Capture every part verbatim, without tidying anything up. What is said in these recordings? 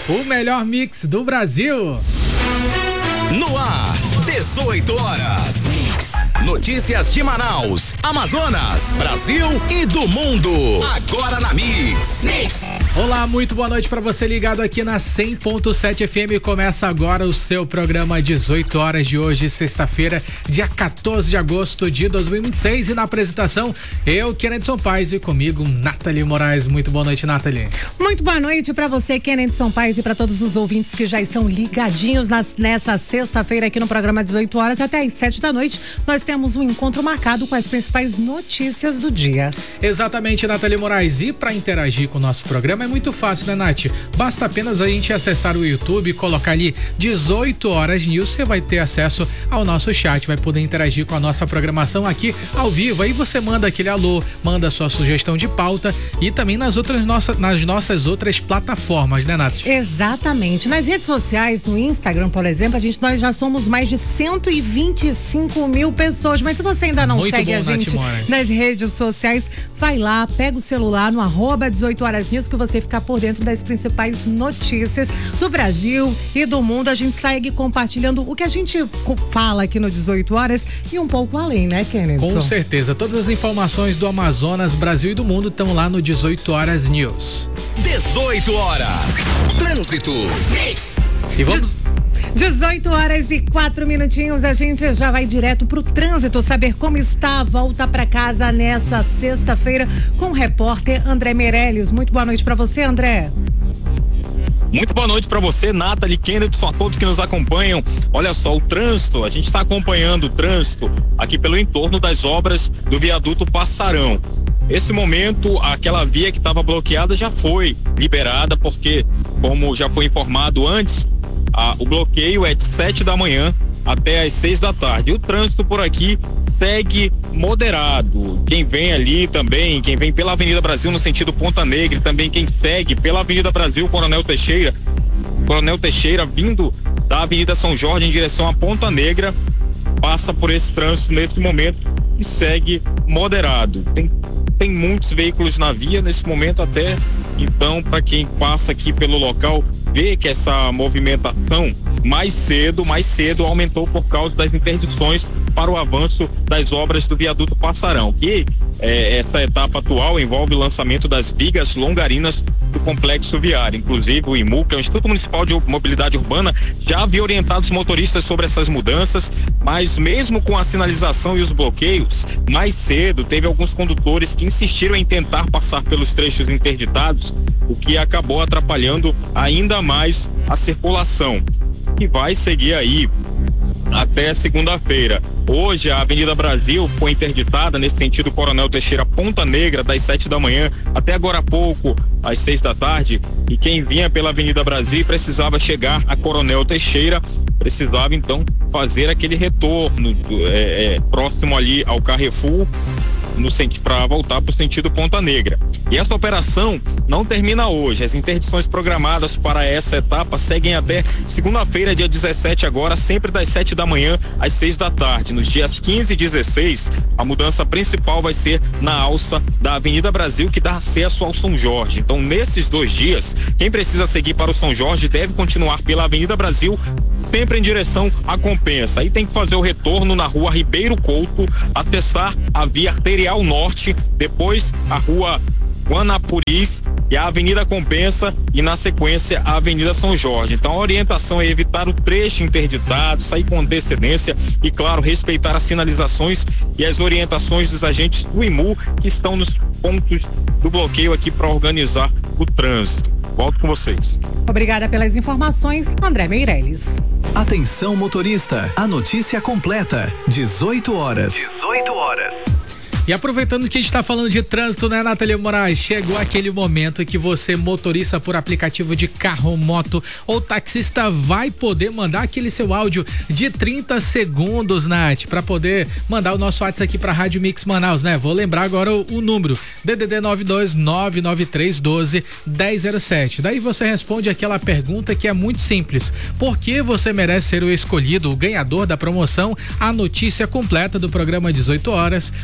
O melhor mix do Brasil. No ar, dezoito horas. Notícias de Manaus, Amazonas, Brasil e do mundo. Agora na Mix. Mix. Olá, muito boa noite para você ligado aqui na cem ponto sete F M. Começa agora o seu programa dezoito horas de hoje, sexta-feira, dia quatorze de agosto de dois mil e vinte e seis. E na apresentação, eu, Kenedson Paes, e comigo, Nathalie Moraes. Muito boa noite, Nathalie. Muito boa noite para você, Kenedson Paes, e para todos os ouvintes que já estão ligadinhos nas, nessa sexta-feira aqui no programa dezoito horas até às sete da noite. Nós temos um encontro marcado com as principais notícias do dia. Exatamente, Nathalie Moraes. E para interagir com o nosso programa é muito fácil, né, Nath? Basta apenas a gente acessar o YouTube e colocar ali dezoito horas News. Você vai ter acesso ao nosso chat, vai poder interagir com a nossa programação aqui ao vivo. Aí você manda aquele alô, manda a sua sugestão de pauta e também nas outras nossa, nas nossas outras plataformas, né, Nath? Exatamente. Nas redes sociais, no Instagram, por exemplo, a gente, nós já somos mais de cento e vinte e cinco mil pessoas. Mas se você ainda não Muito segue bom, a gente nas redes sociais, vai lá, pega o celular no arroba dezoito horas News que você fica por dentro das principais notícias do Brasil e do mundo. A gente segue compartilhando o que a gente fala aqui no dezoito horas e um pouco além, né, Kennedy? Com certeza. Todas as informações do Amazonas, Brasil e do mundo estão lá no dezoito horas News. dezoito horas. Trânsito. Mix. E vamos... dezoito horas e quatro minutinhos, a gente já vai direto pro trânsito, saber como está a volta para casa nessa sexta-feira com o repórter André Meirelles. Muito boa noite para você, André. Muito boa noite para você, Nathalie, Kennedy, a todos que nos acompanham. Olha só, o trânsito, a gente está acompanhando o trânsito aqui pelo entorno das obras do viaduto Passarão. Esse momento, aquela via que estava bloqueada já foi liberada, porque, como já foi informado antes, a, o bloqueio é de sete da manhã até às seis da tarde. O trânsito por aqui segue moderado. Quem vem ali também, quem vem pela Avenida Brasil no sentido Ponta Negra, e também quem segue pela Avenida Brasil Coronel Teixeira, Coronel Teixeira vindo da Avenida São Jorge em direção à Ponta Negra, passa por esse trânsito nesse momento e segue moderado. Tem, tem muitos veículos na via nesse momento até, então, para quem passa aqui pelo local, vê que essa movimentação mais cedo, mais cedo aumentou por causa das interdições para o avanço das obras do viaduto Passarão, que é, essa etapa atual envolve o lançamento das vigas longarinas do complexo viário. Inclusive o I M U, que é o Instituto Municipal de Mobilidade Urbana, já havia orientado os motoristas sobre essas mudanças, mas mesmo com a sinalização e os bloqueios, mais cedo teve alguns condutores que insistiram em tentar passar pelos trechos interditados, o que acabou atrapalhando ainda mais a circulação, que vai seguir aí até segunda-feira. Hoje a Avenida Brasil foi interditada nesse sentido Coronel Teixeira Ponta Negra das sete da manhã até agora há pouco às seis da tarde, e quem vinha pela Avenida Brasil e precisava chegar a Coronel Teixeira precisava então fazer aquele retorno é, é, próximo ali ao Carrefour no sentido para voltar para o sentido Ponta Negra. E essa operação não termina hoje. As interdições programadas para essa etapa seguem até segunda-feira, dia dezessete, agora, sempre das sete da manhã às seis da tarde. Nos dias quinze e dezesseis, a mudança principal vai ser na alça da Avenida Brasil, que dá acesso ao São Jorge. Então, nesses dois dias, quem precisa seguir para o São Jorge deve continuar pela Avenida Brasil, sempre em direção à Compensa. Aí tem que fazer o retorno na rua Ribeiro Couto, acessar a via arterial norte, depois a rua Guanapuris e a Avenida Compensa e na sequência a Avenida São Jorge. Então a orientação é evitar o trecho interditado, sair com antecedência e, claro, respeitar as sinalizações e as orientações dos agentes do I M U que estão nos pontos do bloqueio aqui para organizar o trânsito. Volto com vocês. Obrigada pelas informações, André Meirelles. Atenção, motorista, a notícia completa, dezoito horas. dezoito horas. E aproveitando que a gente está falando de trânsito, né, Nathalie Moraes? Chegou aquele momento que você, motorista por aplicativo de carro, moto ou taxista, vai poder mandar aquele seu áudio de trinta segundos, Nath, para poder mandar o nosso WhatsApp aqui para a Rádio Mix Manaus, né? Vou lembrar agora o, o número, D D D nove dois nove nove três um dois um zero zero sete. Daí você responde aquela pergunta que é muito simples: por que você merece ser o escolhido, o ganhador da promoção? A notícia completa do programa dezoito horas, com a gasolina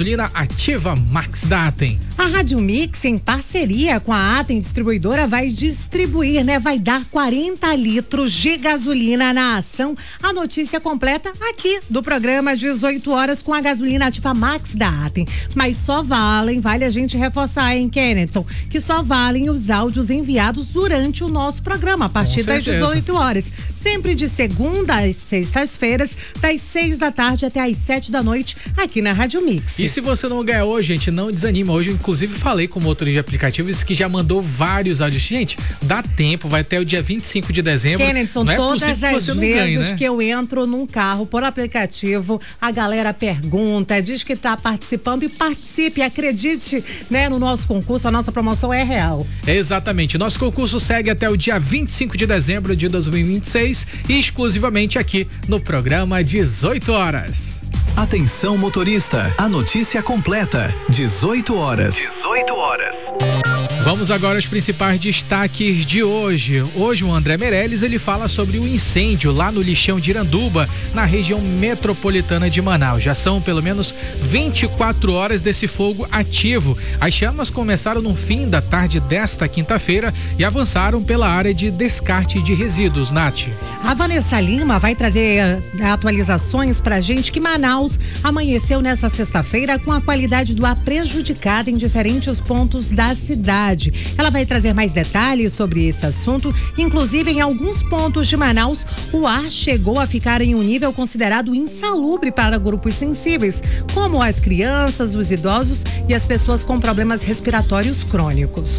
gasolina Ativa Max da Atem. A Rádio Mix, em parceria com a Atem Distribuidora, vai distribuir, né? Vai dar quarenta litros de gasolina na ação. A notícia completa aqui do programa dezoito horas com a gasolina Ativa Max da Atem. Mas só valem, vale a gente reforçar, hein, Kennedson, que só valem os áudios enviados durante o nosso programa, a partir das dezoito horas. Sempre de segunda às sextas-feiras, das seis da tarde até às sete da noite, aqui na Rádio Mix. E se você não ganhar hoje, gente, não desanima. Hoje, inclusive, falei com o motorista de aplicativos que já mandou vários áudios. Gente, dá tempo, vai até o dia vinte e cinco de dezembro. Kennedson, não é todas possível que as você não vezes ganhe, né? que eu entro num carro por aplicativo, a galera pergunta, diz que está participando e participe, acredite, né, no nosso concurso, a nossa promoção é real. Exatamente. Nosso concurso segue até o dia vinte e cinco de dezembro de dois mil e vinte e seis e exclusivamente aqui no programa dezoito horas. Atenção motorista, a notícia completa, dezoito horas. dezoito horas. Vamos agora aos principais destaques de hoje. Hoje o André Meirelles, ele fala sobre o incêndio lá no lixão de Iranduba, na região metropolitana de Manaus. Já são pelo menos vinte e quatro horas desse fogo ativo. As chamas começaram no fim da tarde desta quinta-feira e avançaram pela área de descarte de resíduos, Nath. A Vanessa Lima vai trazer atualizações pra gente que Manaus amanheceu nessa sexta-feira com a qualidade do ar prejudicada em diferentes pontos da cidade. Ela vai trazer mais detalhes sobre esse assunto. Inclusive, em alguns pontos de Manaus, o ar chegou a ficar em um nível considerado insalubre para grupos sensíveis, como as crianças, os idosos e as pessoas com problemas respiratórios crônicos.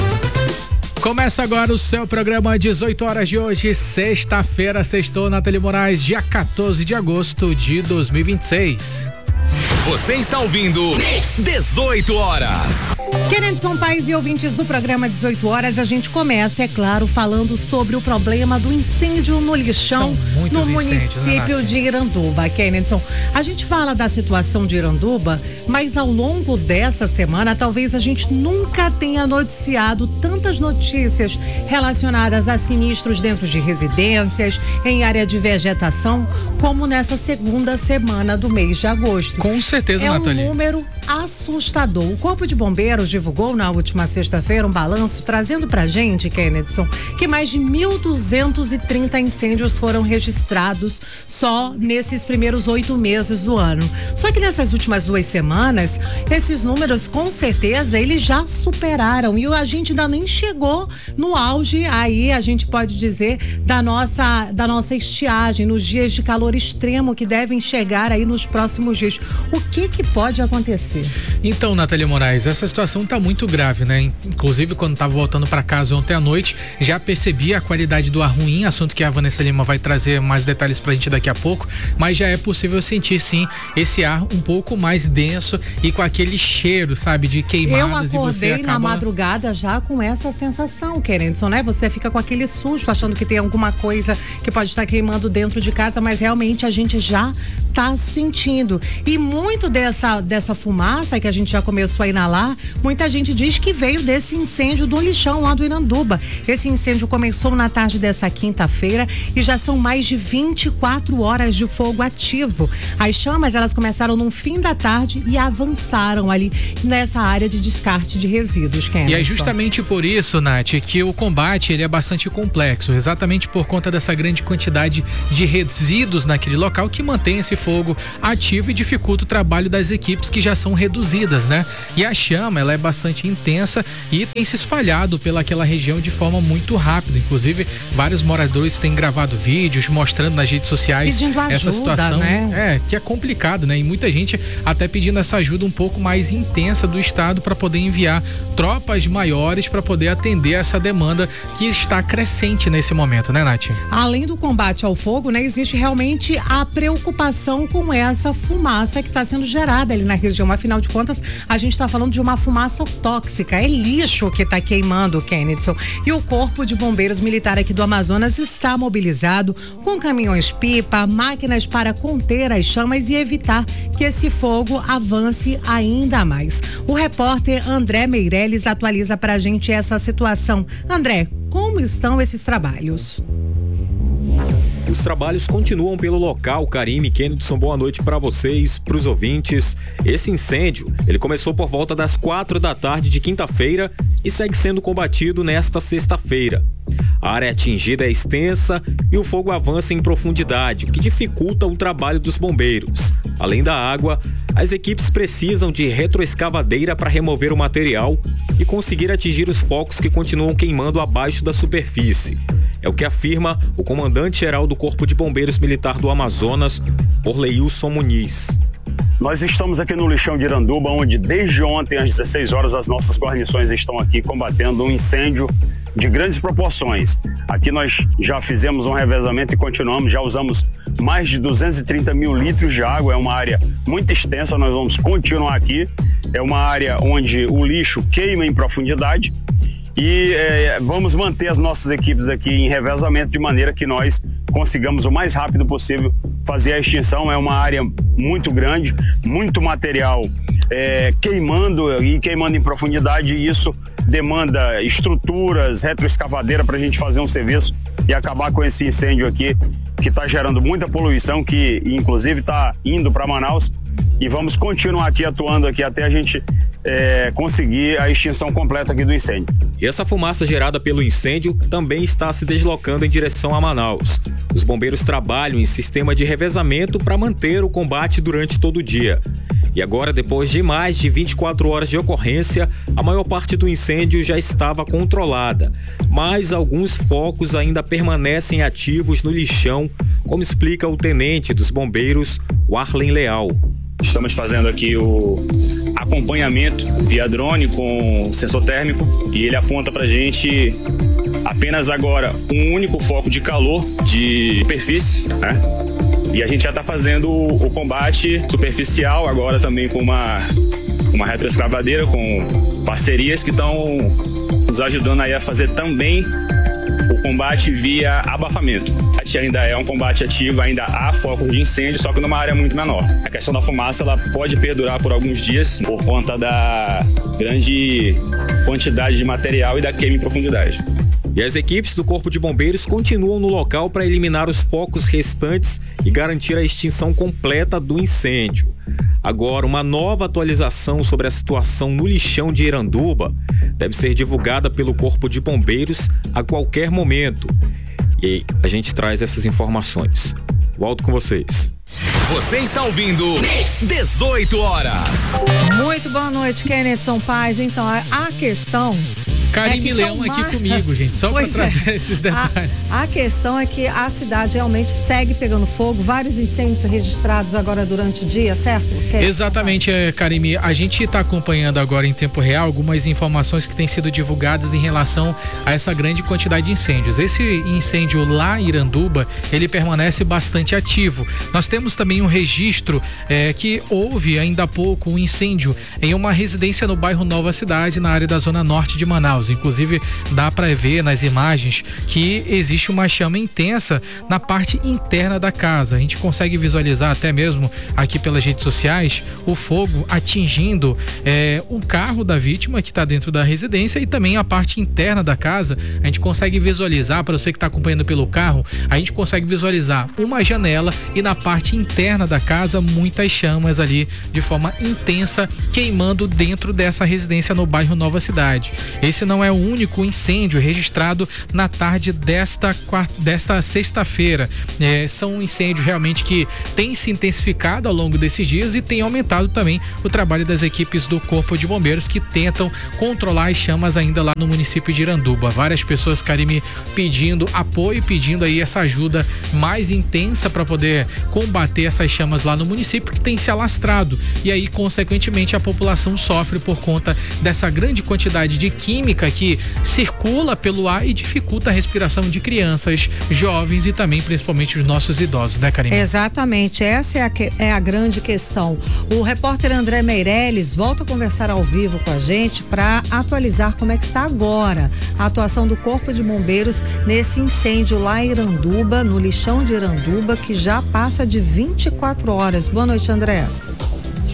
Começa agora o seu programa dezoito horas de hoje, sexta-feira, sextou, Nathalie Moraes, dia quatorze de agosto de dois mil e vinte e seis. Você está ouvindo dezoito horas. Kennedson, pais e ouvintes do programa dezoito horas, a gente começa, é claro, falando sobre o problema do incêndio no lixão no município de Iranduba. Kennedson, a gente fala da situação de Iranduba, mas ao longo dessa semana, talvez a gente nunca tenha noticiado tantas notícias relacionadas a sinistros dentro de residências, em área de vegetação, como nessa segunda semana do mês de agosto. Com certeza, é Nathalie. É um número assustador. O Corpo de Bombeiros divulgou na última sexta-feira um balanço trazendo pra gente, Kennedson, que mais de mil duzentos e trinta incêndios foram registrados só nesses primeiros oito meses do ano. Só que nessas últimas duas semanas, esses números, com certeza, eles já superaram e a gente ainda nem chegou no auge, aí a gente pode dizer, da nossa, da nossa estiagem, nos dias de calor extremo que devem chegar aí nos próximos dias. O que que pode acontecer? Então, Nathalie Moraes, essa situação tá muito grave, né? Inclusive, quando tava voltando para casa ontem à noite, já percebi a qualidade do ar ruim, assunto que a Vanessa Lima vai trazer mais detalhes pra gente daqui a pouco, mas já é possível sentir, sim, esse ar um pouco mais denso e com aquele cheiro, sabe, de queimadas. Eu acordei e você acaba... na madrugada já com essa sensação, Kennedson, né? Você fica com aquele susto, achando que tem alguma coisa que pode estar queimando dentro de casa, mas realmente a gente já tá sentindo. E muito dessa, dessa fumaça que a gente já começou a inalar, muita gente diz que veio desse incêndio do lixão lá do Iranduba. Esse incêndio começou na tarde dessa quinta-feira e já são mais de vinte e quatro horas de fogo ativo. As chamas, elas começaram no fim da tarde e avançaram ali nessa área de descarte de resíduos, Kennedson. E é justamente por isso, Nath, que o combate ele é bastante complexo, exatamente por conta dessa grande quantidade de resíduos naquele local que mantém esse fogo ativo e dificulta o trabalho das equipes que já são reduzidas, né? E a chama, ela é bastante intensa e tem se espalhado pelaquela região de forma muito rápida. Inclusive, vários moradores têm gravado vídeos mostrando nas redes sociais pedindo ajuda, essa situação, né? É, que é complicado, né? E muita gente até pedindo essa ajuda um pouco mais intensa do estado para poder enviar tropas maiores para poder atender essa demanda que está crescente nesse momento, né, Nath? Além do combate ao fogo, né, existe realmente a preocupação com essa fumaça que está sendo gerada ali na região. Afinal de contas, a gente está falando de uma fumaça tóxica, é lixo que está queimando, Kennedson. E o Corpo de Bombeiros Militar aqui do Amazonas está mobilizado com caminhões-pipa, máquinas para conter as chamas e evitar que esse fogo avance ainda mais. O repórter André Meirelles atualiza para a gente essa situação. André, como estão esses trabalhos? Os trabalhos continuam pelo local. Karime, Kennedson, boa noite para vocês, para os ouvintes. Esse incêndio, ele começou por volta das quatro da tarde de quinta-feira e segue sendo combatido nesta sexta-feira. A área atingida é extensa e o fogo avança em profundidade, o que dificulta o trabalho dos bombeiros. Além da água, as equipes precisam de retroescavadeira para remover o material e conseguir atingir os focos que continuam queimando abaixo da superfície. É o que afirma o comandante-geral do Corpo de Bombeiros Militar do Amazonas, Orleilson Muniz. Nós estamos aqui no lixão de Iranduba, onde desde ontem às dezesseis horas as nossas guarnições estão aqui combatendo um incêndio de grandes proporções. Aqui nós já fizemos um revezamento e continuamos, já usamos mais de duzentos e trinta mil litros de água, é uma área muito extensa, nós vamos continuar aqui. É uma área onde o lixo queima em profundidade e é, vamos manter as nossas equipes aqui em revezamento de maneira que nós consigamos o mais rápido possível fazer a extinção. É uma área muito grande, muito material é, queimando e queimando em profundidade, e isso demanda estruturas, retroescavadeira para a gente fazer um serviço e acabar com esse incêndio aqui que está gerando muita poluição, que inclusive está indo para Manaus, e vamos continuar aqui atuando aqui até a gente é, conseguir a extinção completa aqui do incêndio. E essa fumaça gerada pelo incêndio também está se deslocando em direção a Manaus. Os bombeiros trabalham em sistema de revezamento para manter o combate durante todo o dia. E agora, depois de mais de vinte e quatro horas de ocorrência, a maior parte do incêndio já estava controlada. Mas alguns focos ainda permanecem ativos no lixão, como explica o tenente dos bombeiros, Warlen Leal. Estamos fazendo aqui o acompanhamento via drone com sensor térmico e ele aponta pra gente apenas agora um único foco de calor de superfície, né? E a gente já está fazendo o combate superficial agora também com uma, uma retroescavadeira, com parcerias que estão nos ajudando aí a fazer também o combate via abafamento. Ainda é um combate ativo, ainda há focos de incêndio, só que numa área muito menor. A questão da fumaça, ela pode perdurar por alguns dias por conta da grande quantidade de material e da queima em profundidade. E as equipes do Corpo de Bombeiros continuam no local para eliminar os focos restantes e garantir a extinção completa do incêndio. Agora, uma nova atualização sobre a situação no lixão de Iranduba deve ser divulgada pelo Corpo de Bombeiros a qualquer momento. E a gente traz essas informações. Volto com vocês. Você está ouvindo dezoito horas. Muito boa noite, Kennedson Paz. Então, a, a questão... Karime é Leão mar... aqui comigo, gente, só para trazer é. esses detalhes. A, a questão é que a cidade realmente segue pegando fogo, vários incêndios registrados agora durante o dia, certo? Que Exatamente, é, Karime. A gente está acompanhando agora em tempo real algumas informações que têm sido divulgadas em relação a essa grande quantidade de incêndios. Esse incêndio lá em Iranduba, ele permanece bastante ativo. Nós temos também um registro é, que houve ainda há pouco um incêndio em uma residência no bairro Nova Cidade, na área da zona norte de Manaus. Inclusive, dá para ver nas imagens que existe uma chama intensa na parte interna da casa. A gente consegue visualizar até mesmo aqui pelas redes sociais o fogo atingindo é, um carro da vítima que está dentro da residência e também a parte interna da casa. A gente consegue visualizar, para você que está acompanhando pelo carro, a gente consegue visualizar uma janela e na parte interna da casa muitas chamas ali de forma intensa queimando dentro dessa residência no bairro Nova Cidade. Esse não é o único incêndio registrado na tarde desta, desta sexta-feira. É, são incêndios realmente que têm se intensificado ao longo desses dias e tem aumentado também o trabalho das equipes do Corpo de Bombeiros que tentam controlar as chamas ainda lá no município de Iranduba. Várias pessoas, Karime, pedindo apoio, pedindo aí essa ajuda mais intensa para poder combater essas chamas lá no município que tem se alastrado e aí consequentemente a população sofre por conta dessa grande quantidade de química que circula pelo ar e dificulta a respiração de crianças, jovens e também principalmente os nossos idosos, né, Karime? Exatamente, essa é a, que, é a grande questão. O repórter André Meirelles volta a conversar ao vivo com a gente para atualizar como é que está agora a atuação do Corpo de Bombeiros nesse incêndio lá em Iranduba, no lixão de Iranduba, que já passa de vinte e quatro horas. Boa noite, André.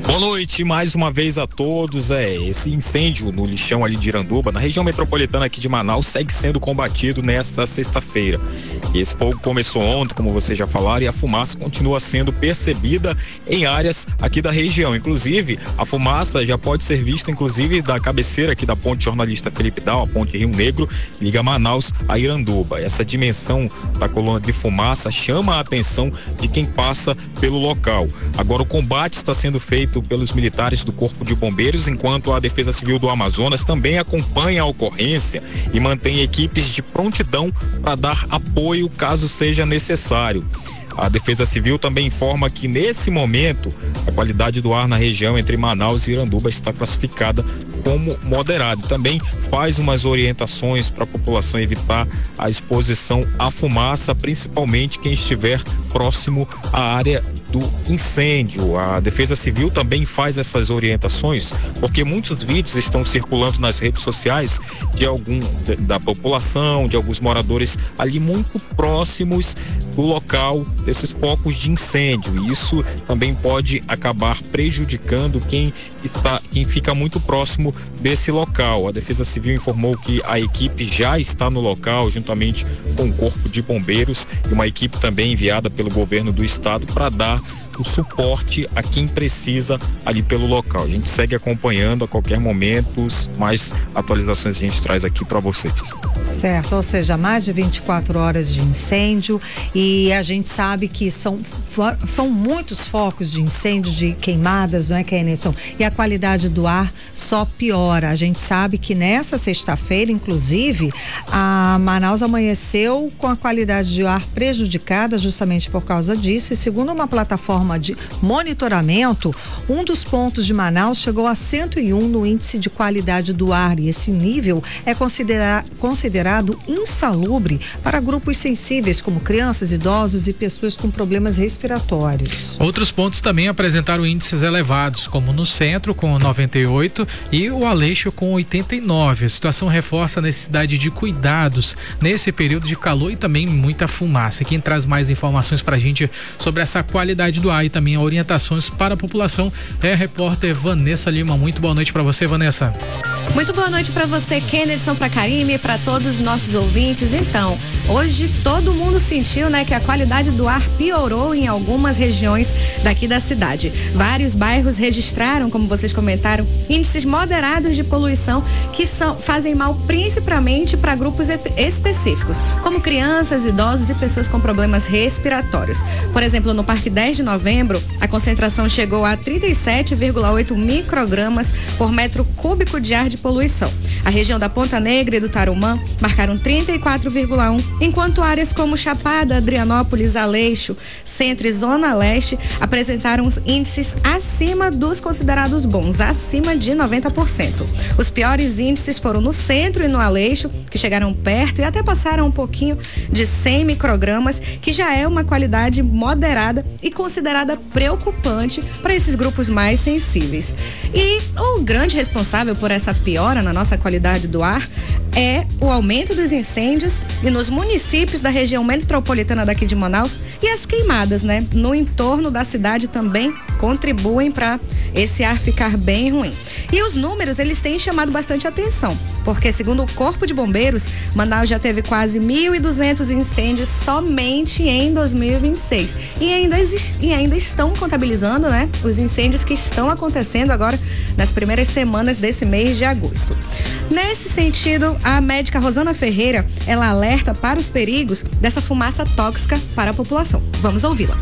Boa noite mais uma vez a todos. É, esse incêndio no lixão ali de Iranduba, na região metropolitana aqui de Manaus, segue sendo combatido nesta sexta-feira. E esse fogo começou ontem, como vocês já falaram, e a fumaça continua sendo percebida em áreas aqui da região. Inclusive, a fumaça já pode ser vista, inclusive, da cabeceira aqui da ponte Jornalista Felipe Dal, a ponte Rio Negro, liga Manaus a Iranduba. Essa dimensão da coluna de fumaça chama a atenção de quem passa pelo local. Agora, o combate está sendo feito pelos militares do Corpo de Bombeiros, enquanto a Defesa Civil do Amazonas também acompanha a ocorrência e mantém equipes de prontidão para dar apoio caso seja necessário. A Defesa Civil também informa que nesse momento a qualidade do ar na região entre Manaus e Iranduba está classificada como moderada. Também faz umas orientações para a população evitar a exposição à fumaça, principalmente quem estiver próximo à área do incêndio. A Defesa Civil também faz essas orientações porque muitos vídeos estão circulando nas redes sociais de algum de, da população, de alguns moradores ali muito próximos do local desses focos de incêndio. E isso também pode acabar prejudicando quem está, quem fica muito próximo desse local. A Defesa Civil informou que a equipe já está no local, juntamente com o Corpo de Bombeiros, e uma equipe também enviada pelo governo do estado para dar o suporte a quem precisa ali pelo local. A gente segue acompanhando a qualquer momento, mais atualizações a gente traz aqui para vocês. Certo, ou seja, mais de vinte e quatro horas de incêndio, e a gente sabe que são, são muitos focos de incêndio, de queimadas, não é, Kennedy? E a qualidade do ar só piora. A gente sabe que nessa sexta-feira, inclusive, a Manaus amanheceu com a qualidade de ar prejudicada justamente por causa disso, e segundo uma plataforma de monitoramento, um dos pontos de Manaus chegou a cento e um no índice de qualidade do ar, e esse nível é considera- considerado insalubre para grupos sensíveis como crianças, idosos e pessoas com problemas respiratórios. Outros pontos também apresentaram índices elevados, como no centro com noventa e oito e o Aleixo com oitenta e nove. A situação reforça a necessidade de cuidados nesse período de calor e também muita fumaça. Quem traz mais informações pra gente sobre essa qualidade do ar e também orientações para a população é a repórter Vanessa Lima. Muito boa noite para você, Vanessa. Muito boa noite para você, Kennedy, para Karime, para todos os nossos ouvintes. Então, hoje todo mundo sentiu, né, que a qualidade do ar piorou em algumas regiões daqui da cidade. Vários bairros registraram, como vocês comentaram, índices moderados de poluição que são, fazem mal principalmente para grupos específicos, como crianças, idosos e pessoas com problemas respiratórios. Por exemplo, no Parque dez de novembro, a concentração chegou a trinta e sete vírgula oito microgramas por metro cúbico de ar de poluição. A região da Ponta Negra e do Tarumã marcaram trinta e quatro vírgula um, enquanto áreas como Chapada, Adrianópolis, Aleixo, Centro e Zona Leste apresentaram índices acima dos considerados bons, acima de noventa por cento. Os piores índices foram no Centro e no Aleixo, que chegaram perto e até passaram um pouquinho de cem microgramas, que já é uma qualidade moderada e considerada preocupante para esses grupos mais sensíveis. E o grande responsável por essa piora na nossa qualidade do ar é o aumento dos incêndios e nos municípios da região metropolitana daqui de Manaus, e as queimadas, né, no entorno da cidade também contribuem para esse ar ficar bem ruim. E os números, eles têm chamado bastante atenção, porque segundo o Corpo de Bombeiros, Manaus já teve quase mil e duzentos incêndios somente em dois mil e vinte e seis. E ainda, exist, e ainda estão contabilizando, né, os incêndios que estão acontecendo agora nas primeiras semanas desse mês de agosto. Nesse sentido, a médica Rosana Ferreira, ela alerta para os perigos dessa fumaça tóxica para a população. Vamos ouvi-la.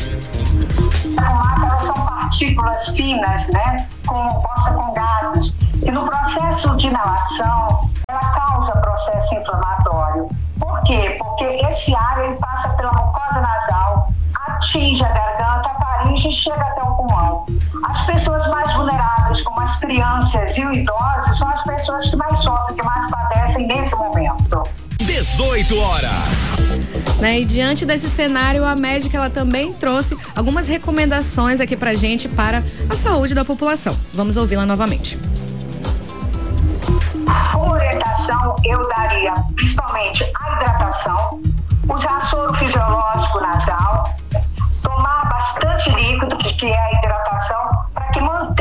A fumaça, elas são partículas finas, né, composta com gases, e no processo de inalação ela causa processo inflamatório. Por quê? Porque esse ar ele passa pela mucosa nasal, atinge a garganta, a faringe e chega até o pulmão. As pessoas mais vulneráveis, como as crianças e os idosos, são as pessoas que mais sofrem, que mais padecem nesse momento. dezoito horas. Né, e diante desse cenário, a médica ela também trouxe algumas recomendações aqui pra gente para a saúde da população. Vamos ouvi-la novamente. Como orientação, eu daria principalmente a hidratação, usar soro fisiológico nasal, tomar bastante líquido, que é a hidratação, para que mantenha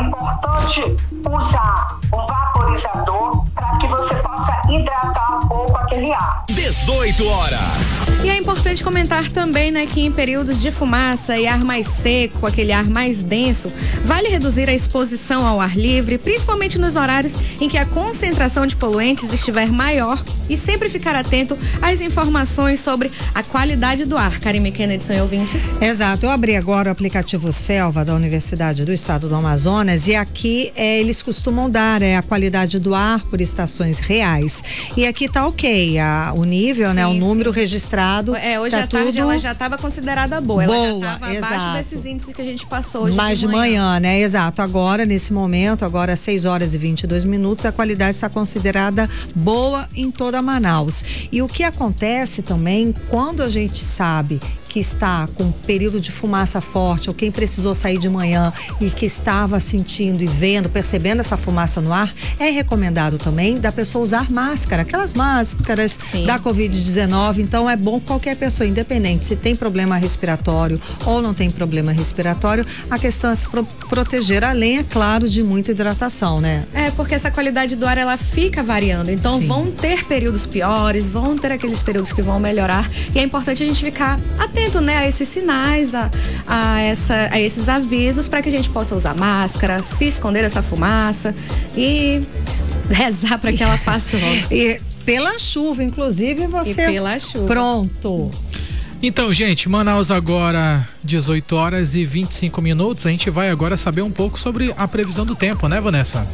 importante usar um vaporizador para que você possa hidratar um pouco aquele ar. dezoito horas. E é importante comentar também, né, que em períodos de fumaça e ar mais seco, aquele ar mais denso, vale reduzir a exposição ao ar livre, principalmente nos horários em que a concentração de poluentes estiver maior, e sempre ficar atento às informações sobre a qualidade do ar. Karime Kennedy, são ouvintes? Exato, eu abri agora o aplicativo Selva da Universidade do Estado do Amazonas e aqui é, eles costumam dar é, a qualidade do ar por estações reais. E aqui tá ok, a, o nível, sim, né, o número sim. registrado. É, hoje tá à tarde tudo... ela já estava considerada boa, boa, ela já estava abaixo desses índices que a gente passou hoje mais de manhã. de manhã, né? Exato, agora nesse momento, agora às seis horas e vinte e dois minutos, a qualidade está considerada boa em toda Manaus. E o que acontece também, quando a gente sabe que está com um período de fumaça forte, ou quem precisou sair de manhã e que estava sentindo e vendo, percebendo essa fumaça no ar, é recomendado também da pessoa usar máscara, aquelas máscaras Sim. da covid dezenove. Então é bom qualquer pessoa, independente se tem problema respiratório ou não tem problema respiratório, a questão é se pro- proteger, além, é claro, de muita hidratação, né? É, porque essa qualidade do ar, ela fica variando, então Sim. vão ter períodos piores, vão ter aqueles períodos que vão melhorar, e é importante a gente ficar atento, né, a esses sinais, a, a, essa, a esses avisos, para que a gente possa usar máscara, se esconder dessa fumaça e rezar para que ela passe logo. E pela chuva, inclusive, você. E pela chuva. Pronto. Então, gente, Manaus agora dezoito horas e vinte e cinco minutos. A gente vai agora saber um pouco sobre a previsão do tempo, né, Vanessa?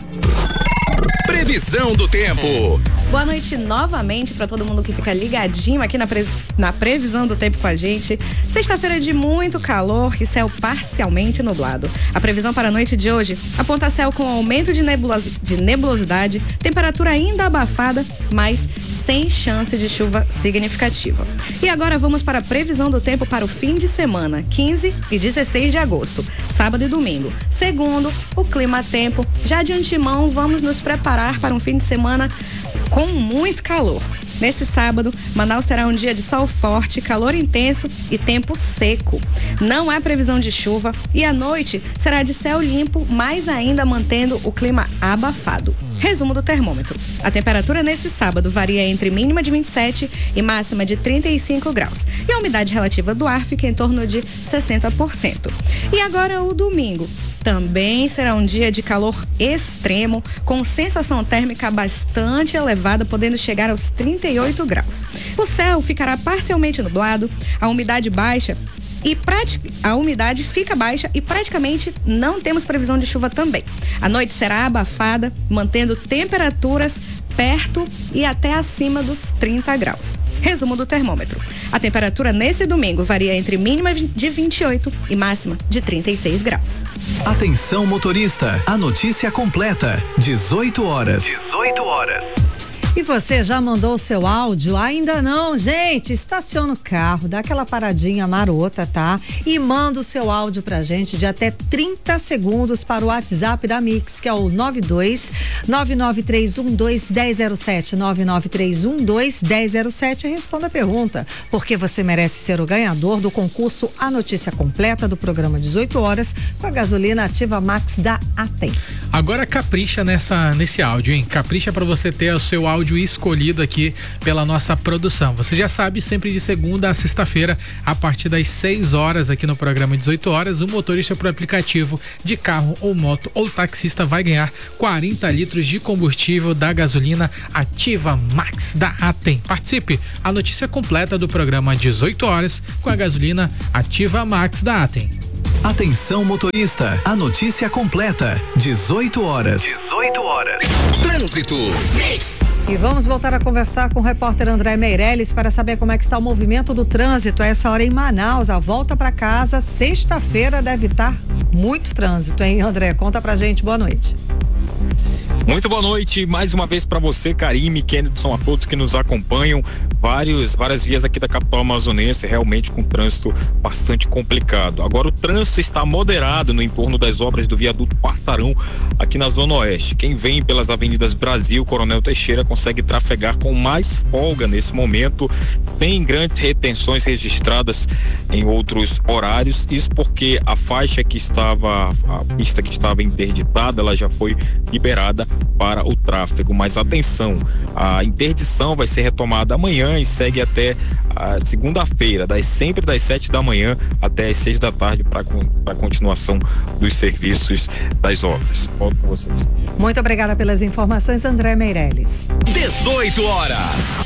Previsão do tempo. Boa noite novamente para todo mundo que fica ligadinho aqui na, pre... na previsão do tempo com a gente. Sexta-feira de muito calor e céu parcialmente nublado. A previsão para a noite de hoje aponta céu com aumento de, nebulos... de nebulosidade, temperatura ainda abafada, mas sem chance de chuva significativa. E agora vamos para a previsão do tempo para o fim de semana, quinze e dezesseis de agosto, sábado e domingo. Segundo o Clima Tempo, já de antemão vamos nos preparar para um fim de semana com muito calor. Nesse sábado, Manaus terá um dia de sol forte, calor intenso e tempo seco. Não há previsão de chuva e a noite será de céu limpo, mas ainda mantendo o clima abafado. Resumo do termômetro. A temperatura nesse sábado varia entre mínima de vinte e sete e máxima de trinta e cinco graus. E a umidade relativa do ar fica em torno de sessenta por cento. E agora o domingo. Também será um dia de calor extremo, com sensação térmica bastante elevada, podendo chegar aos trinta e oito graus. O céu ficará parcialmente nublado, a umidade baixa e pratic... a umidade fica baixa e praticamente não temos previsão de chuva também. A noite será abafada, mantendo temperaturas perto e até acima dos trinta graus. Resumo do termômetro. A temperatura nesse domingo varia entre mínima de vinte e oito e máxima de trinta e seis graus. Atenção, motorista, a notícia completa, dezoito horas. dezoito horas. E você já mandou o seu áudio? Ainda não, gente? Estaciona o carro, dá aquela paradinha marota, tá? E manda o seu áudio pra gente de até trinta segundos para o WhatsApp da Mix, que é o nove dois nove nove três um dois um zero zero sete, nove nove três um dois um zero zero sete, e responda a pergunta, porque você merece ser o ganhador do concurso A Notícia Completa do programa dezoito horas com a gasolina Ativa Max da Atem. Agora capricha nessa, nesse áudio, hein? Capricha para você ter o seu áudio escolhido aqui pela nossa produção. Você já sabe, sempre de segunda a sexta-feira, a partir das seis horas aqui no programa dezoito horas, o motorista por aplicativo de carro ou moto ou taxista vai ganhar quarenta litros de combustível da gasolina Ativa Max da Atem. Participe! A notícia completa do programa dezoito horas com a gasolina Ativa Max da Atem. Atenção, motorista, a notícia completa, dezoito horas. dezoito horas. Trânsito. E vamos voltar a conversar com o repórter André Meirelles para saber como é que está o movimento do trânsito a essa hora em Manaus. A volta para casa, sexta-feira, deve estar muito trânsito, hein, André? Conta pra gente, boa noite. Muito boa noite, mais uma vez para você, Karime, Kennedy, a todos que nos acompanham. vários, várias vias aqui da capital amazonense realmente com trânsito bastante complicado. Agora o trânsito está moderado no entorno das obras do viaduto Passarão aqui na Zona Oeste. Quem vem pelas avenidas Brasil, Coronel Teixeira consegue trafegar com mais folga nesse momento, sem grandes retenções registradas em outros horários. Isso porque a faixa que estava, a pista que estava interditada, ela já foi liberada para o tráfego. Mas atenção, a interdição vai ser retomada amanhã e segue até a segunda-feira, das sempre das sete da manhã até as seis da tarde para a continuação dos serviços das obras. Volto com vocês. Muito obrigada pelas informações, André Meirelles. dezoito horas.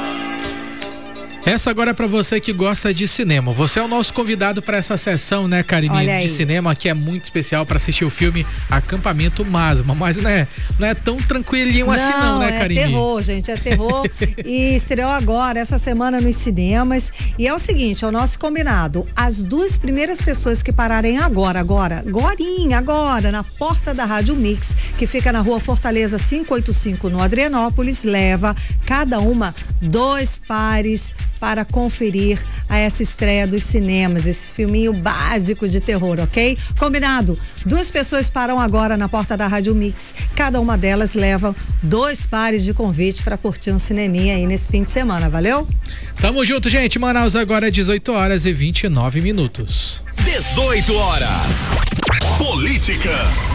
Essa agora é para você que gosta de cinema. Você é o nosso convidado para essa sessão, né, Karine, de cinema, que é muito especial para assistir o filme Acampamento Masma, mas não é, não é tão tranquilinho não, assim não, né, Karine? É terror, gente, é terror. E estreou agora, essa semana, nos cinemas. E é o seguinte, é o nosso combinado. As duas primeiras pessoas que pararem agora, agora, agorinha, agora, na porta da Rádio Mix, que fica na rua Fortaleza quinhentos e oitenta e cinco, no Adrianópolis, leva cada uma dois pares para conferir a essa estreia dos cinemas, esse filminho básico de terror, ok? Combinado? Duas pessoas param agora na porta da Rádio Mix, cada uma delas leva dois pares de convite para curtir um cineminha aí nesse fim de semana, valeu? Tamo junto, gente. Manaus agora é dezoito horas e vinte e nove minutos. dezoito horas. Política.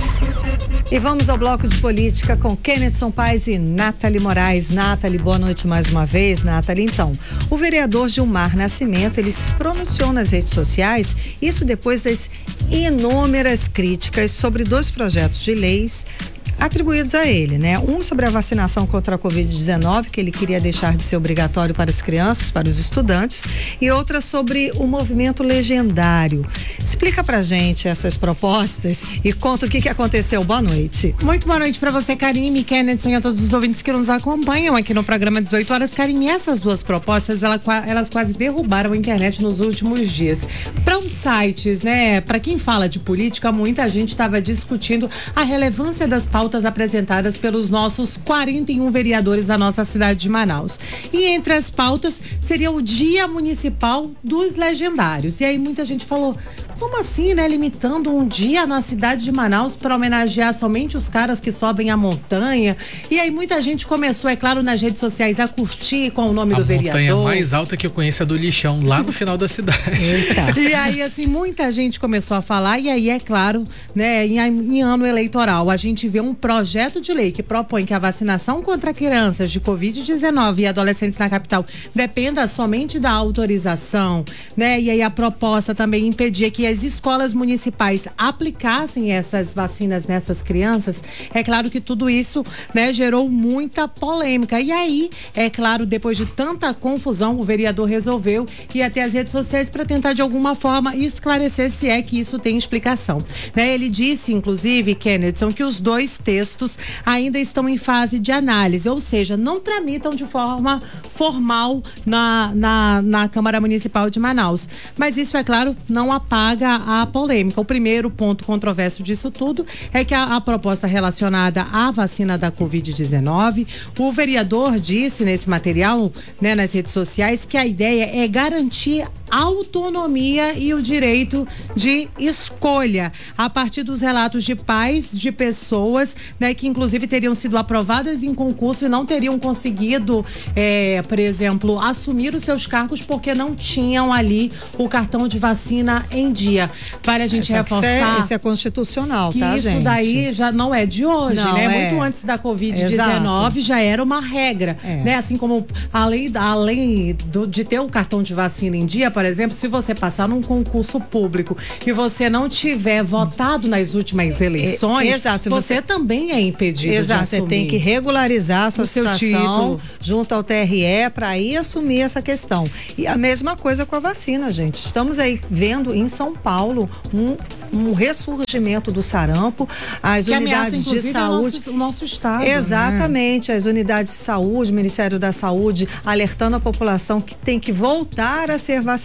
E vamos ao bloco de política com Kennedson Paes e Nathalie Moraes. Nathalie, boa noite mais uma vez. Nathalie, então, o vereador Gilmar Nascimento, ele se pronunciou nas redes sociais, isso depois das inúmeras críticas sobre dois projetos de leis atribuídos a ele, né? Um sobre a vacinação contra a covid dezenove, que ele queria deixar de ser obrigatório para as crianças, para os estudantes, e outra sobre o movimento legendário. Explica pra gente essas propostas e conta o que que aconteceu. Boa noite. Muito boa noite para você, Karine, Kennedson, e a todos os ouvintes que nos acompanham aqui no programa dezoito horas. Karine, essas duas propostas, ela, elas quase derrubaram a internet nos últimos dias. Para os sites, né? Para quem fala de política, muita gente estava discutindo a relevância das pautas apresentadas pelos nossos quarenta e um vereadores da nossa cidade de Manaus. E entre as pautas seria o Dia Municipal dos Legendários. E aí muita gente falou, como assim, né? Limitando um dia na cidade de Manaus para homenagear somente os caras que sobem a montanha. E aí muita gente começou, é claro, nas redes sociais a curtir com o nome a do vereador. A montanha mais alta que eu conheço é do Lixão, lá no final da cidade. Eita. E aí, assim, muita gente começou a falar, e aí, é claro, né, em, em ano eleitoral, a gente vê um projeto de lei que propõe que a vacinação contra crianças de covid dezenove e adolescentes na capital dependa somente da autorização, né? E aí a proposta também impedia que as escolas municipais aplicassem essas vacinas nessas crianças. É claro que tudo isso, né, gerou muita polêmica. E aí, é claro, depois de tanta confusão, o vereador resolveu ir até as redes sociais para tentar de alguma forma esclarecer se é que isso tem explicação, né? Ele disse, inclusive, Kennedson, que os dois textos ainda estão em fase de análise, ou seja, não tramitam de forma formal na, na, na Câmara Municipal de Manaus. Mas isso, é claro, não apaga a polêmica. O primeiro ponto controverso disso tudo é que a, a proposta relacionada à vacina da covid dezenove, o vereador disse nesse material, né, nas redes sociais, que a ideia é garantir autonomia e o direito de escolha a partir dos relatos de pais de pessoas, né, que inclusive teriam sido aprovadas em concurso e não teriam conseguido, é, por exemplo, assumir os seus cargos porque não tinham ali o cartão de vacina em dia. Para a gente Essa reforçar. Isso é, isso é constitucional, que tá, isso gente? daí já não é de hoje, não, né? É. Muito antes da covid dezenove já era uma regra, é. né? Assim como além, além do, de ter o cartão de vacina em dia, por exemplo, se você passar num concurso público e você não tiver votado nas últimas eleições, é, exato, você, você também é impedido exato, de assumir. Você tem que regularizar a sua o seu situação título junto ao T R E para aí assumir essa questão. E a mesma coisa com a vacina, gente. Estamos aí vendo em São Paulo um, um ressurgimento do sarampo, as que unidades ameaça, de saúde, o nosso, o nosso estado. Exatamente, né? As unidades de saúde, o Ministério da Saúde alertando a população que tem que voltar a ser vacinada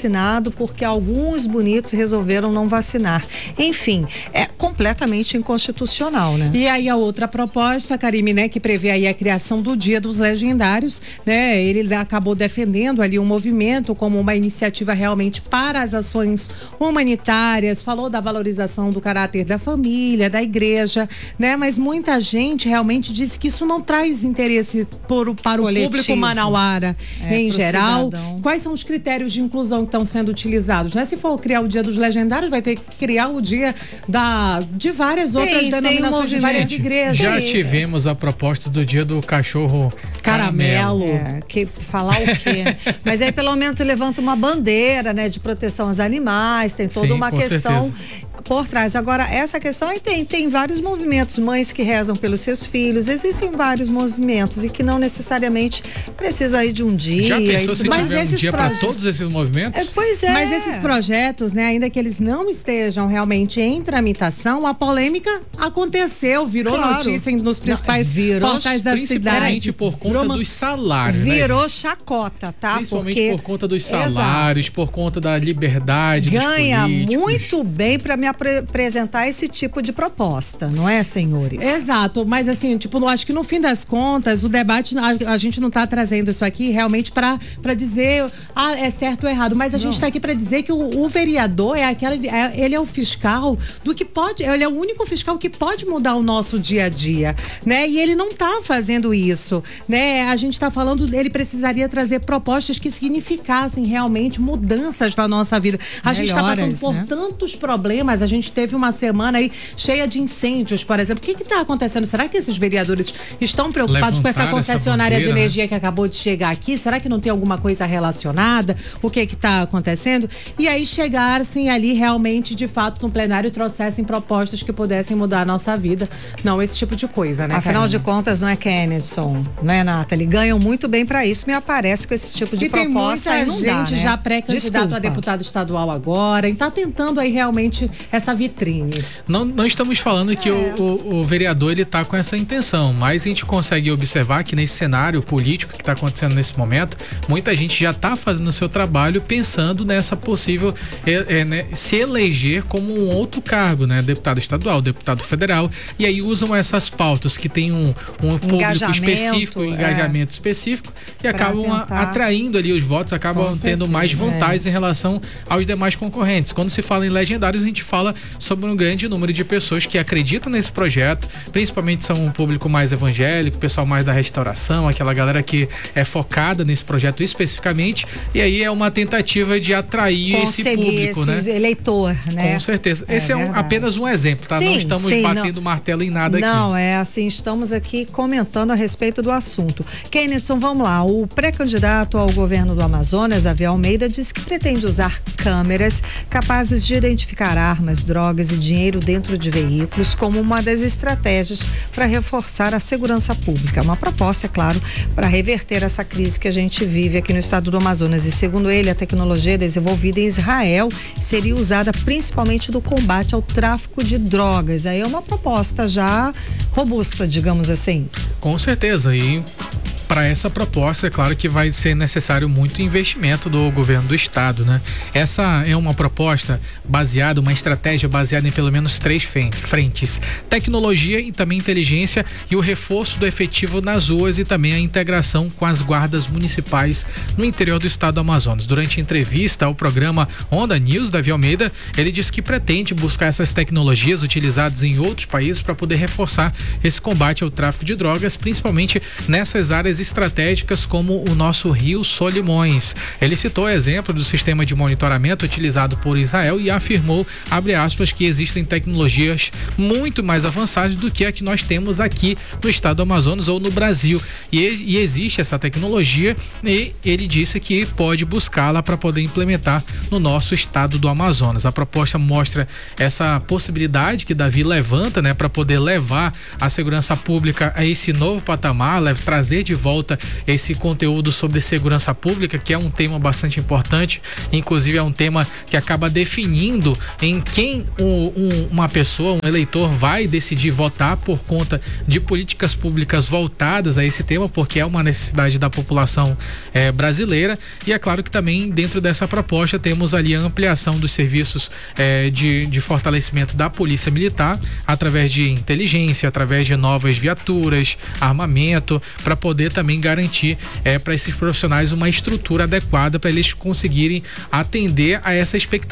vacinado porque alguns bonitos resolveram não vacinar. Enfim, é completamente inconstitucional, né? E aí a outra proposta, Karime, né, que prevê aí a criação do Dia dos Legendários, né? Ele acabou defendendo ali o movimento como uma iniciativa realmente para as ações humanitárias, falou da valorização do caráter da família, da igreja, né? Mas muita gente realmente disse que isso não traz interesse por, para Coletivo. o público manauara É, em pro geral. cidadão. Quais são os critérios de inclusão que estão sendo utilizados, né? Se for criar o Dia dos Legendários, vai ter que criar o dia da, de várias Tem, outras tem denominações, um de várias movimento. igrejas. Já tivemos a proposta do dia do cachorro caramelo. É, que falar o quê? Mas aí pelo menos levanta uma bandeira, né, de proteção aos animais, tem toda Sim, uma com questão certeza. por trás. Agora, essa questão aí tem, tem vários movimentos, mães que rezam pelos seus filhos, existem vários movimentos e que não necessariamente precisam aí de um dia. Já pensou e se tudo mais. tiver um dia para projetos- todos esses movimentos? É, pois é. Mas esses projetos, né, ainda que eles não estejam realmente em tramitação, a polêmica aconteceu, virou Claro. notícia nos principais Não, virou portais da Principalmente cidade. por conta Virou uma- dos salários, né, Virou gente? chacota, tá? Principalmente Porque por conta dos Exato. salários, por conta da liberdade ganha dos políticos. muito bem para me apre- apresentar esse tipo de proposta, não é, senhores? Exato, mas assim, tipo, eu acho que no fim das contas, o debate, a, a gente não tá trazendo isso aqui realmente pra, pra dizer, ah, é certo ou errado, mas a gente tá aqui pra dizer que o, o vereador é aquele, é, ele é o fiscal do que pode, ele é o único fiscal que pode mudar o nosso dia a dia, né? E ele não tá fazendo isso, né? A gente tá falando, ele precisaria trazer propostas que significassem realmente mudanças na nossa vida. A gente tá passando Melhoras, por né? tantos problemas, a gente teve uma semana aí cheia de incêndios, por exemplo. O que está acontecendo? Será que esses vereadores estão preocupados com essa Levantaram essa concessionária de bandeira, energia que acabou de chegar aqui? Será que não tem alguma coisa relacionada? O que está acontecendo? E aí chegassem ali realmente, de fato, no plenário e trouxessem propostas que pudessem mudar a nossa vida. Não esse tipo de coisa, né, Afinal Karine? de contas, não é Kennedson, não é, Nathalie? Ganham muito bem para isso, me aparece com esse tipo de E tem proposta. muita aí não dá, gente né? já pré-candidato Desculpa. a deputado estadual agora e está tentando aí realmente essa vitrine. Não, não estamos falando que o, o, o vereador ele tá com essa intenção, mas a gente consegue observar que nesse cenário político que está acontecendo nesse momento, muita gente já está fazendo o seu trabalho pensando nessa possível é, é, né, se eleger como um outro cargo, né? Deputado estadual, deputado federal, e aí usam essas pautas que tem um, um público Engajamento, específico, um é. engajamento específico, e Pra acabam a- tentar. atraindo ali os votos, acabam Com tendo certeza, mais é. vantagens em relação aos demais concorrentes. Quando se fala em legendários, a gente fala sobre um grande número de pessoas que acreditam nesse projeto, principalmente são um público mais evangélico, pessoal mais da restauração, aquela galera que é focada nesse projeto especificamente, e aí é uma tentativa de atrair esse Conseguir público, né? esse eleitor, né? Com certeza. É Esse é um- verdade. apenas um exemplo, tá? não Sim, estamos sim, batendo não. martelo em nada aqui. Não, é assim, estamos aqui comentando a respeito do assunto. Kennedson, vamos lá. O pré-candidato ao governo do Amazonas, Avi Almeida, disse que pretende usar câmeras capazes de identificar armas, drogas e dinheiro dentro de veículos como uma das estratégias para reforçar a segurança pública. Uma proposta, é claro, para reverter essa crise que a gente vive aqui no estado do Amazonas. E segundo ele, a tecnologia desenvolvida em Israel seria usada principalmente no combate ao tráfico de drogas. Aí é uma proposta já robusta, digamos assim. Com certeza. E para essa proposta, é claro que vai ser necessário muito investimento do governo do estado, né? Essa é uma proposta baseada, uma estratégia baseada em pelo menos três frentes: tecnologia e também inteligência, e o reforço do efetivo nas ruas e também a integração com as guardas municipais no interior do estado do Amazonas. Durante a entrevista ao programa Onda News, Davi Almeida, ele disse que pretende buscar essas tecnologias utilizadas em outros países para poder reforçar esse combate ao tráfico de drogas, principalmente nessas áreas estratégicas como o nosso Rio Solimões. Ele citou o exemplo do sistema de monitoramento utilizado por Israel e afirmou, abre aspas, que existem tecnologias muito mais avançadas do que a que nós temos aqui no estado do Amazonas ou no Brasil. E, e existe essa tecnologia e ele disse que pode buscá-la para poder implementar no nosso estado do Amazonas. A proposta mostra essa possibilidade que Davi levanta, né, para poder levar a segurança pública a esse novo patamar, trazer de volta volta esse conteúdo sobre segurança pública, que é um tema bastante importante, inclusive é um tema que acaba definindo em quem um, um, uma pessoa, um eleitor vai decidir votar por conta de políticas públicas voltadas a esse tema, porque é uma necessidade da população eh, brasileira. E é claro que também dentro dessa proposta temos ali a ampliação dos serviços eh, de, de fortalecimento da Polícia Militar através de inteligência, através de novas viaturas, armamento, para poder também garantir eh, para esses profissionais uma estrutura adequada para eles conseguirem atender a essa expectativa